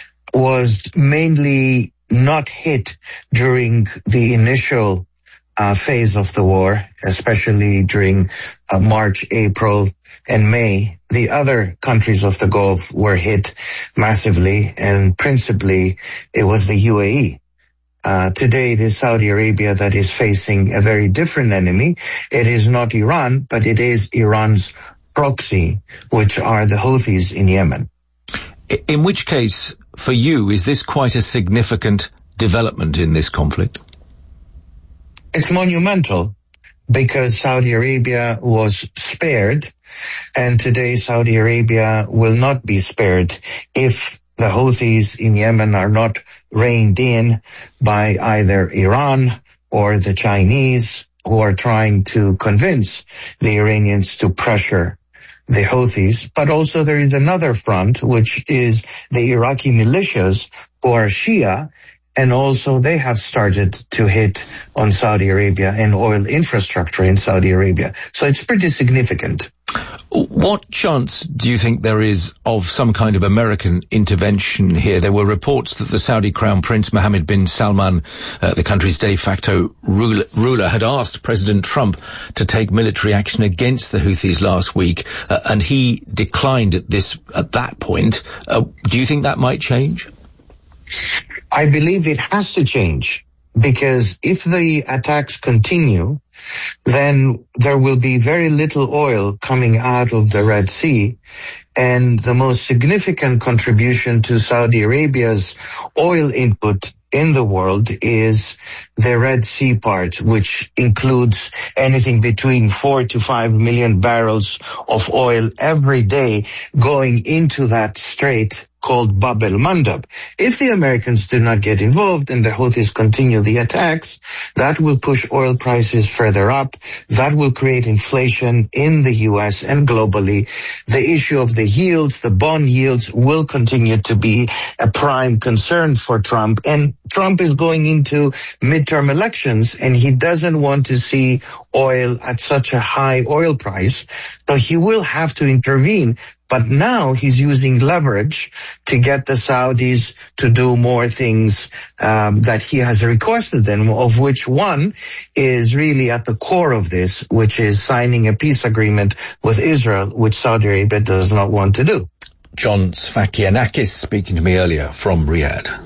was mainly not hit during the initial Uh, phase of the war, especially during uh, March, April, and May. The other countries of the Gulf were hit massively, and principally it was the U A E. Uh, today it is Saudi Arabia that is facing a very different enemy. It is not Iran, but it is Iran's proxy, which are the Houthis in Yemen. In which case, for you, is this quite a significant development in this conflict? It's monumental because Saudi Arabia was spared, and today Saudi Arabia will not be spared if the Houthis in Yemen are not reined in by either Iran or the Chinese, who are trying to convince the Iranians to pressure the Houthis. But also there is another front, which is the Iraqi militias, who are Shia, and also they have started to hit on Saudi Arabia and oil infrastructure in Saudi Arabia. So it's pretty significant. What chance do you think there is of some kind of American intervention here? There were reports that the Saudi Crown Prince Mohammed bin Salman, uh, the country's de facto ruler, ruler, had asked President Trump to take military action against the Houthis last week, uh, and he declined at this at that point. Uh, do you think that might change? I believe it has to change, because if the attacks continue then there will be very little oil coming out of the Red Sea. And the most significant contribution to Saudi Arabia's oil input in the world is the Red Sea part, which includes anything between four to five million barrels of oil every day going into that strait called Bab el-Mandab. If the Americans do not get involved and the Houthis continue the attacks, that will push oil prices further up. That will create inflation in the U S and globally. The issue of the yields, the bond yields, will continue to be a prime concern for Trump. And Trump is going into midterm elections, and he doesn't want to see oil at such a high oil price. So he will have to intervene. But now he's using leverage to get the Saudis to do more things um, that he has requested them, of which one is really at the core of this, which is signing a peace agreement with Israel, which Saudi Arabia does not want to do. John Sfakianakis speaking to me earlier from Riyadh.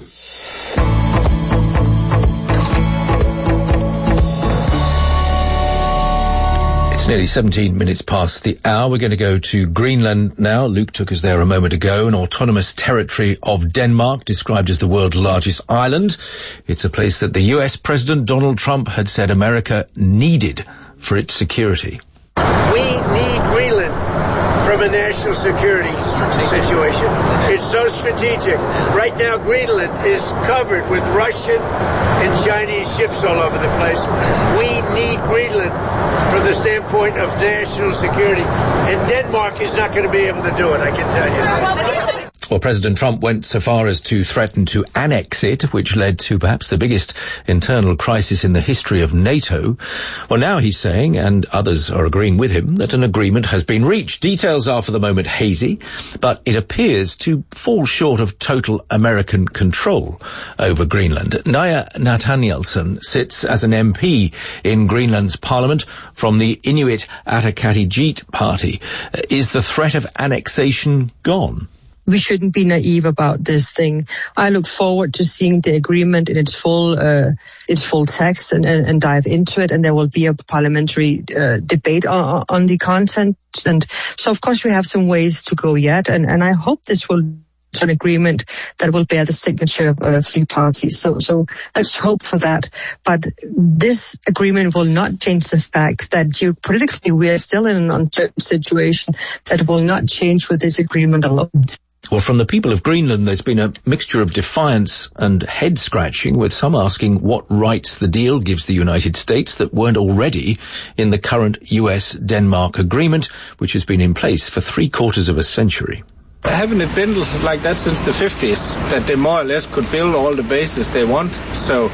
It's nearly seventeen minutes past the hour. We're going to go to Greenland now. Luke took us there a moment ago, an autonomous territory of Denmark, described as the world's largest island. It's a place that the U S President Donald Trump had said America needed for its security. We need Greenland from a national security strategic situation. It's so strategic. Right now, Greenland is covered with Russian and Chinese ships all over the place. We need Greenland from the standpoint of national security. And Denmark is not going to be able to do it, I can tell you. Well, President Trump went so far as to threaten to annex it, which led to perhaps the biggest internal crisis in the history of NATO. Well, now he's saying, and others are agreeing with him, that an agreement has been reached. Details are for the moment hazy, but it appears to fall short of total American control over Greenland. Naya Nathanielsen sits as an M P in Greenland's parliament from the Inuit Ataqatigiit party. Is the threat of annexation gone? We shouldn't be naive about this thing. I look forward to seeing the agreement in its full, uh, its full text and, and, and dive into it. And there will be a parliamentary uh, debate on, on the content. And so, of course, we have some ways to go yet. And, and I hope this will be an agreement that will bear the signature of uh, three parties. So, so let's hope for that. But this agreement will not change the fact that geopolitically we are still in an uncertain situation that will not change with this agreement alone. Well, from the people of Greenland, there's been a mixture of defiance and head-scratching, with some asking what rights the deal gives the United States that weren't already in the current U S Denmark agreement, which has been in place for three quarters of a century. Haven't it been like that since the fifties, that they more or less could build all the bases they want? So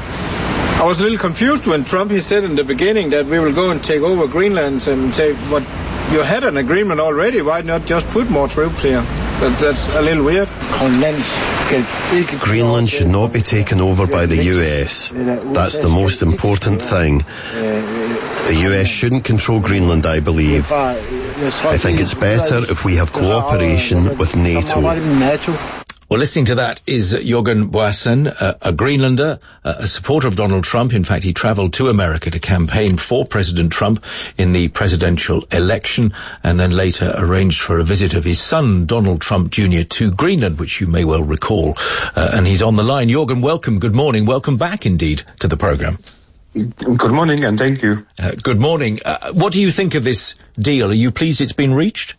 I was a little confused when Trump, he said in the beginning that we will go and take over Greenland and say, what, you had an agreement already, why not just put more troops here? That, that's a little weird. Greenland should not be taken over by the U S. That's the most important thing. The U S shouldn't control Greenland, I believe. I think it's better if we have cooperation with NATO. Well, listening to that is Jørgen Boisen, a, a Greenlander, a, a supporter of Donald Trump. In fact, he traveled to America to campaign for President Trump in the presidential election, and then later arranged for a visit of his son, Donald Trump Junior, to Greenland, which you may well recall. Uh, and he's on the line. Jørgen, welcome. Good morning. Welcome back, indeed, to the program. Good morning, and thank you. Uh, good morning. Uh, what do you think of this deal? Are you pleased it's been reached?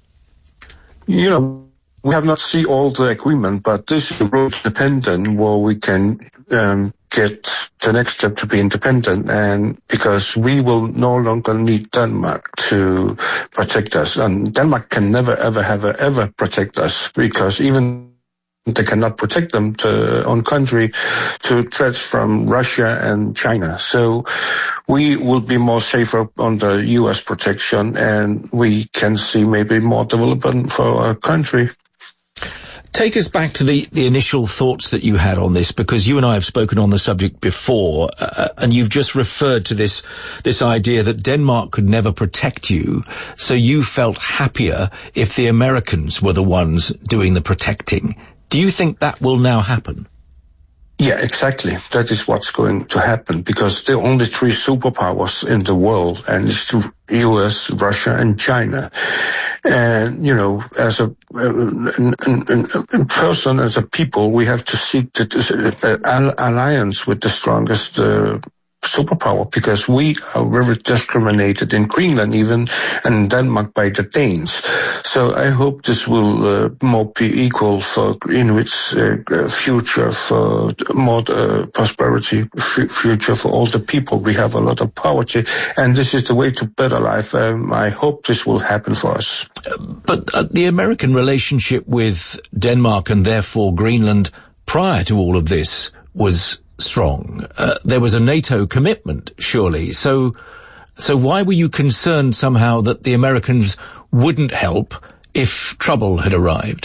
You know, we have not seen all the agreement, but this is a road independent where we can um, get the next step to be independent, and because we will no longer need Denmark to protect us, and Denmark can never, ever, ever, ever protect us, because even they cannot protect them, to own country, to threats from Russia and China. So we will be more safer on the U S protection, and we can see maybe more development for our country. Take us back to the, the initial thoughts that you had on this, because you and I have spoken on the subject before, uh, and you've just referred to this this idea that Denmark could never protect you, so you felt happier if the Americans were the ones doing the protecting. Do you think that will now happen? Yeah, exactly. That is what's going to happen, because there are only three superpowers in the world, and it's the U S, Russia, and China. And, you know, as a, a, a person, as a people, we have to seek the uh, alliance with the strongest uh, superpower, because we are very discriminated in Greenland even, and in Denmark by the Danes. So I hope this will uh, more be equal for Inuit's uh, future, for more uh, prosperity, f- future for all the people. We have a lot of poverty, and this is the way to better life. Um, I hope this will happen for us. Uh, but uh, the American relationship with Denmark and therefore Greenland prior to all of this was strong. Uh, there was a NATO commitment, surely. So, so why were you concerned somehow that the Americans wouldn't help if trouble had arrived?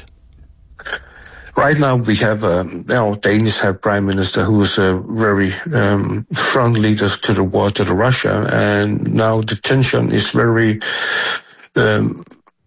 Right now we have, um, our Danish have Prime Minister who is a very um, front leader to the war to the Russia, and now the tension is very um,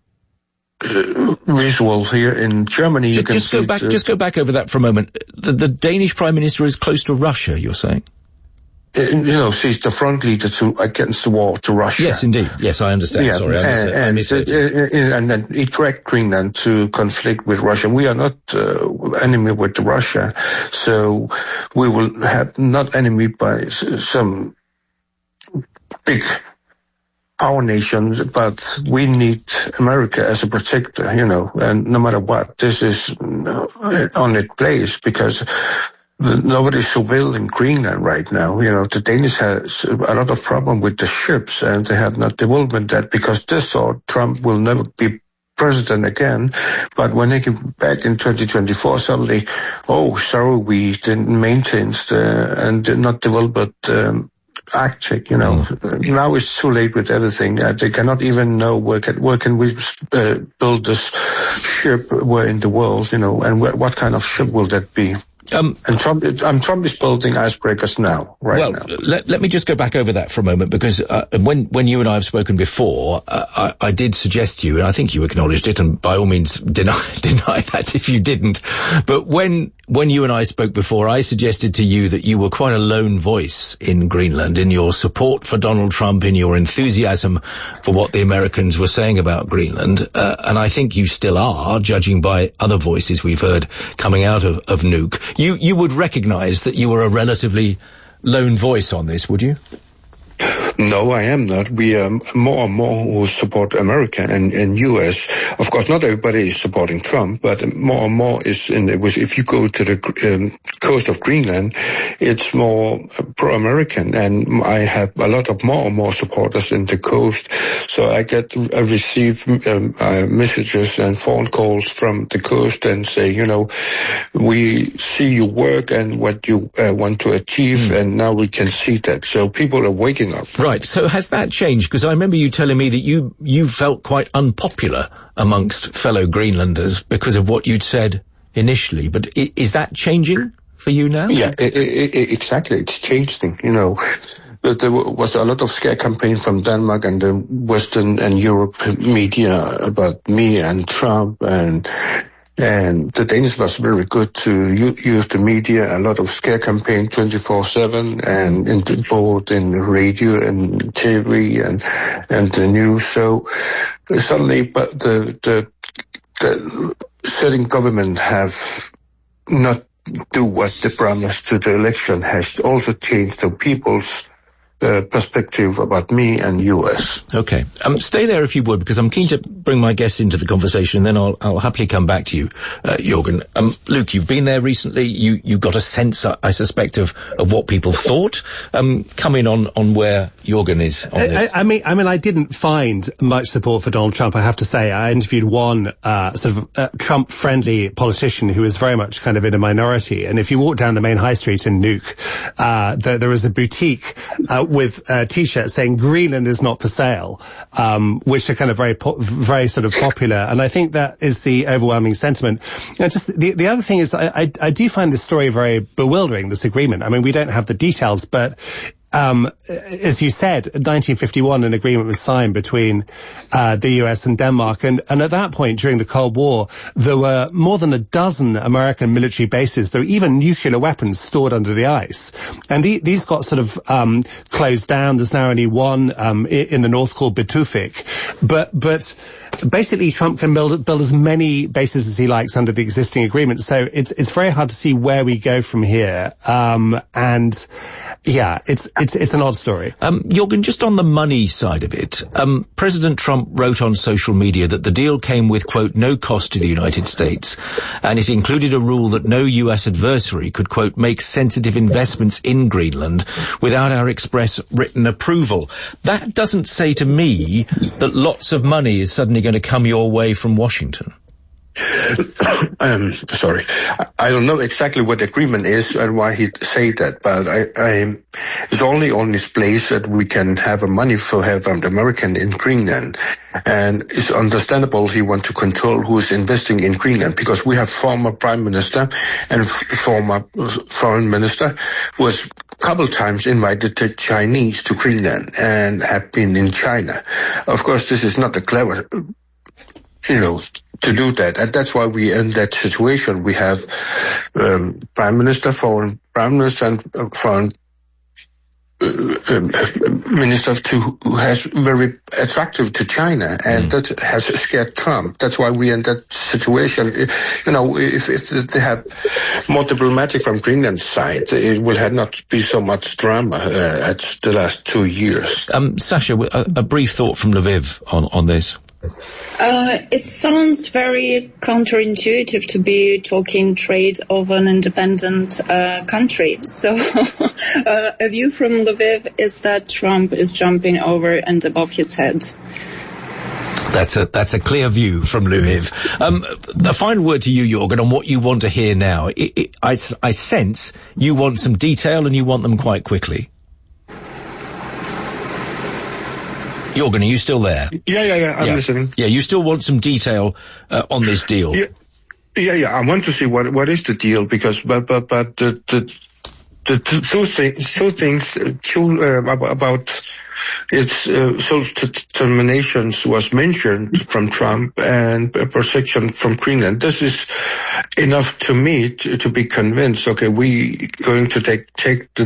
Uh, visual here in Germany. Just, you can just go back. Uh, just go back over that for a moment. The, the Danish Prime Minister is close to Russia. You're saying? Uh, you know, she's the front leader to against the war to Russia. Yes, indeed. Yes, I understand. Yeah, Sorry, I and, mis- I misheard you. and, and then it dragged Greenland to conflict with Russia. We are not uh, enemy with Russia, so we will have not enemy by some big power nations, but we need America as a protector, you know, and no matter what, this is on its place, because the, nobody's surveilling Greenland right now. You know, the Danish has a lot of problem with the ships, and they have not developed that because they thought Trump will never be president again. But when they came back in twenty twenty-four, suddenly, oh, sorry, we didn't maintain the, and did not develop um, Arctic, you know. Mm. Now it's too late with everything. Uh, they cannot even know where can, where can we uh, build this ship where in the world, you know, and wh- what kind of ship will that be? Um, and Trump, um, Trump is building icebreakers now, right well, now. Well, let, let me just go back over that for a moment, because uh, when when you and I have spoken before, uh, I, I did suggest to you, and I think you acknowledged it, and by all means deny deny that if you didn't. But when when you and I spoke before, I suggested to you that you were quite a lone voice in Greenland, in your support for Donald Trump, in your enthusiasm for what the Americans were saying about Greenland, uh, and I think you still are, judging by other voices we've heard coming out of, of Nuuk. You you would recognize that you were a relatively lone voice on this, would you? No, I am not. We are more and more who support America and, and U S. Of course, not everybody is supporting Trump, but more and more is in the, if you go to the um, coast of Greenland, it's more pro-American, and I have a lot of more and more supporters in the coast. So I get, I receive um, uh, messages and phone calls from the coast and say, you know, we see your work and what you uh, want to achieve, mm. and now we can see that. So people are waking up. Right, so has that changed? Because I remember you telling me that you, you felt quite unpopular amongst fellow Greenlanders because of what you'd said initially, but I- is that changing for you now? Yeah, it, it, it, exactly. It's changing, you know. There was a lot of scare campaign from Denmark and the Western and Europe media about me and Trump, and And the Danish was very good to u- use the media, a lot of scare campaign twenty-four seven, and in the, both in radio and T V and and the news. So uh, suddenly, but the the the sitting government have not do what they promised to the election, has also changed the people's Uh, perspective about me and U S. Okay. Um, stay there if you would, because I'm keen to bring my guests into the conversation, and then I'll, I'll happily come back to you, uh, Jørgen. Um, Luke, you've been there recently. You, you got a sense, I, I suspect, of, of what people thought. Um, come in on, on where Jørgen is on I, this. I, I mean, I mean, I didn't find much support for Donald Trump, I have to say. I interviewed one, uh, sort of, uh, Trump-friendly politician who was very much kind of in a minority. And if you walk down the main high street in Nuuk, uh, there, there is a boutique, uh, with uh, T-shirts saying Greenland is not for sale, um, which are kind of very, po- very sort of popular. And I think that is the overwhelming sentiment. And just the, the other thing is, I, I, I do find this story very bewildering, this agreement. I mean, we don't have the details, but um, as you said, in nineteen fifty-one, an agreement was signed between uh, the U S and Denmark, and, and at that point, during the Cold War, there were more than a dozen American military bases. There were even nuclear weapons stored under the ice, and the, these got sort of um, closed down. There's now only one um, in the north called Bitufik, but but basically Trump can build build as many bases as he likes under the existing agreement. So it's it's very hard to see where we go from here. Um, and yeah, it's it's it's an odd story. Um, Jorgen, just on the money side of it, um, President Trump wrote on social media that the deal came with, quote, no cost to the United States, and it included a rule that no U S adversary could, quote, make sensitive investments in Greenland without our express written approval. That doesn't say to me that lots of money is suddenly going to come your way from Washington. um, sorry, I don't know exactly what the agreement is and why he say that, but I, I, it's only on this place that we can have a money for have an American in Greenland, and it's understandable he want to control who is investing in Greenland, because we have former prime minister and f- former foreign minister who was a couple times invited the Chinese to Greenland and have been in China. Of course, this is not a clever, you know, to do that, and that's why we in that situation. We have um, prime minister, foreign prime minister, and uh, foreign uh, uh, minister to, who has very attractive to China, and mm. that has scared Trump. That's why we in that situation. You know, if, if they have more diplomatic from Greenland's side, it will have not be so much drama uh, at the last two years. Um, Sasha, a, a brief thought from Lviv on on this. Uh, it sounds very counterintuitive to be talking trade of an independent uh, country. So uh, a view from Lviv is that Trump is jumping over and above his head. That's a that's a clear view from Lviv. Um, a final word to you, Jorgen, on what you want to hear now. It, it, I, I sense you want some detail and you want them quite quickly. Jorgen, are you still there? Yeah, yeah, yeah, I'm yeah. listening. Yeah, you still want some detail uh, on this deal? Yeah, yeah, yeah, I want to see what what is the deal, because, but, but, but the, the, the two things, two things, two, uh, about its uh, self-determinations was mentioned from Trump and a protection from Greenland. This is enough to me to, to be convinced, okay, we going to take, take the